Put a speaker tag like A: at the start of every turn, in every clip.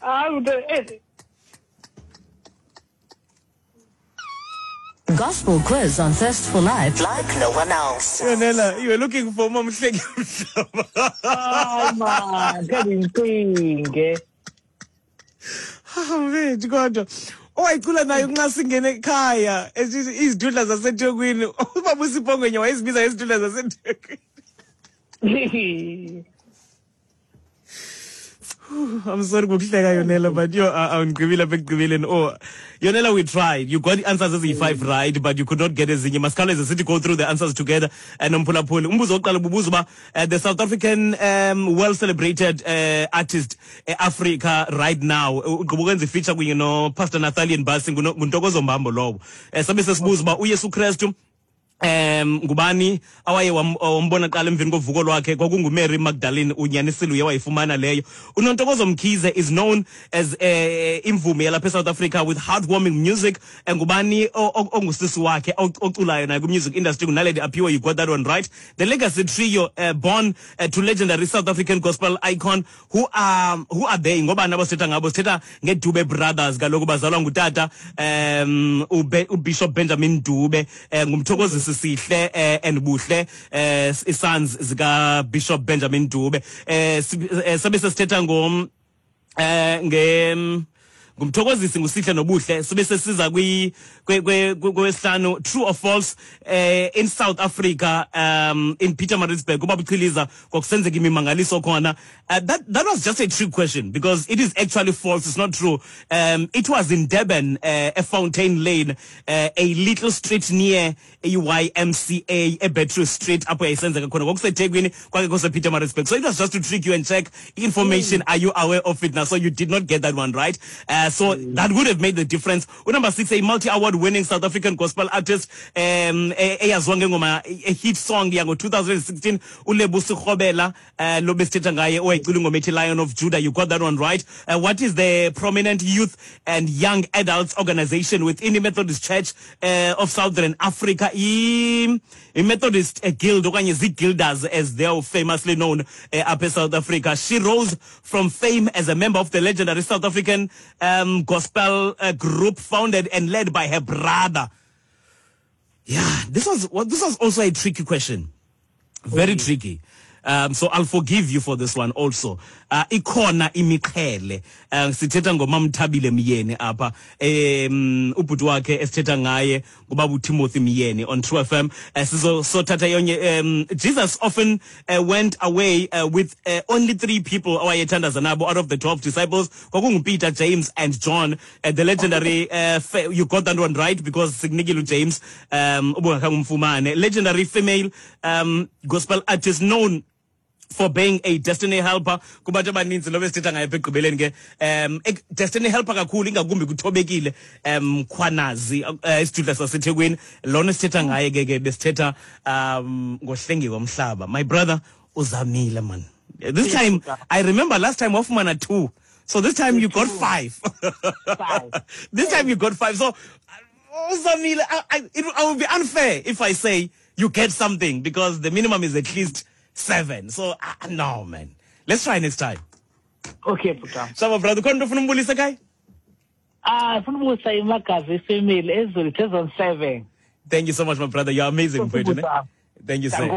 A: Gospel quiz on Thirst for Life like no one else.
B: Yonela, you were looking for Mom Shake.
C: Oh man,
B: kodwa owayicula nayo nxa singene ekhaya izidudla zaseThekwini ubaba uSipho Ngwenya wayezibiza izidudla zaseThekwini. I'm sorry kuhleka Yonela, but you are ungqibile bekugqibeleni. Oh Yonela, we tried. You got the answers as 5 right, but you could not get ezinye. Masikhawuleze sithi go through the answers together. Nomphulaphuli umbuzo oqala ububuza uba the South African well celebrated artist Africa right now ugqibukwenza feature kunye no Pastor Nathaniel Bassing nguNtokozo Mbambo lowo. Sabe sesibuza uba uYesu Kristu ngubani awaye wambona qala emveni kovuko lwakhe kwakunguMary Magdalene unyanisile uye wayifumana leyo. uNontokozo Mkhize is known as imvumi yalapha eSouth Africa with heartwarming music. Ngubani ongusisi wakhe oculayo naye ku-music industry kunaledi aphiwe, you got that one right. The Legacy Trio, born to legendary South African gospel icon. Who are they? Ngobani abasithetha ngabo? Sithetha ngeDube Brothers, kaloku bazalwa ngutata uBishop Benjamin Dube, ngumthokozisi Sihle and Buhle, sons zika Bishop Benjamin Dube. Sabe sesithetha ngumthokozisi nguSihle noBuhle. Sibe sesiza kwesihlanu, true or false, in South Africa, in Pietermaritzburg kuba buchiliza kwakusenzeka imimangaliso khona. That was just a trick question because it is actually false. It's not true. It was in Durban, a Fountain Lane, a little street near YMCA, a Battery Street, apho yayisenzeka khona kwakuseThekwini kwake Pietermaritzburg. So it was just to trick you and check information. Are you aware of it now? So you did not get that one right. So that would have made the difference. Number 6, a multi-award winning South African gospel artist, a hit song yango 2016, Ulebusi Khobela, lobesithetha ngaye owayicula ngomethi Lion of Judah. You got that one right. What is the prominent youth and young adults organization within the Methodist Church of Southern Africa? A Methodist guild, okanye zii-guilders as they are famously known up in South Africa. She rose from fame as a member of the legendary South African gospel group founded and led by her brother. Yeah, this was also a tricky question. Very tricky. So I'll forgive you for this one also. Ikhona imiqhele sithetha ngomamthabile Miyeni apha ubhuti wakhe esithetha ngaye ngubaba uTimothy Miyeni on True FM. Sizothatha yonke. Jesus often went away with only 3 people awayethandaza nabo out of the 12 disciples. KwakunguPeter, James and John. The legendary you got that one right because Signigilu James legendary female gospel artist known for being a destiny helper. Kubantu abaninzi lobe sithetha ngaye ekugqibeleni ke destiny helper kakhulu ingakumbi kuthobekile Khwanazi isitudla saseThekwini lona sithetha ngaye ke besithetha ngohlengiwe Mhlaba. My brother uzamile man. This time I remember last time wafumana 2, so this time you got 5. This time you got 5. So uzamile, I would be unfair if I say you get something because the minimum is at least 7. So no man, let's try next time.
C: Okay, Puta.
B: So my brother, khona ufuna umbulisa kai?
C: Ufuna ubusa iMagazi family ezolo it is on 7.
B: Thank you so much, my brother. You're amazing, Thank you, sir.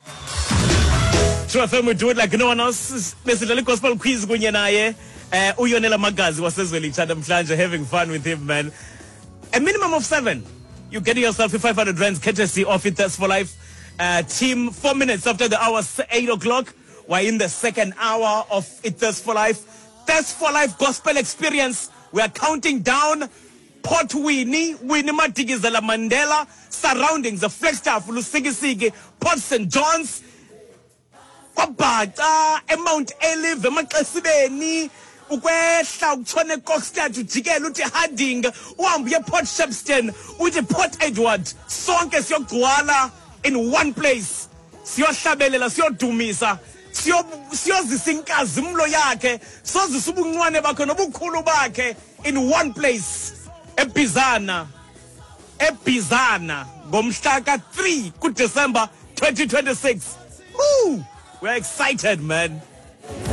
B: True FM, we do it like no one else. Basically, gospel quiz kunye naye. Uyonela Magazi wasezwela each other mhlanje, having fun with him, man. A minimum of 7. You get yourself 500 rands courtesy of It Thirst for Life. Team, 4 minutes after the hour 8 o'clock. We're in the second hour of It Thirst for Life. Thirst for Life gospel experience. We are counting down. Port Winnie Matikizela Mandela, surroundings, the Flagstaff, Lusigisigi, Port St. John's, Kwabata, Mount Elive, Makasibeni, ukwehla ukutshone Kokstad ujikela uthi Harding uhambe Port Shepstone uthi Port Edward sonke siyogcwala in one place siyohlabelela siyodumisa siyozisa inkazimlo yakhe sozisa ubunqwane bakhe nobukhulu bakhe in one place eBizana ngomhla ka 3 kuDisemba 2026. Woo! We're excited, man.